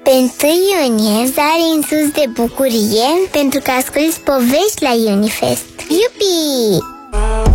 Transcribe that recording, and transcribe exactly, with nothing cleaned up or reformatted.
Pe întâi iunie sari în sus de bucurie pentru că asculți povești la Unifest. Iupi!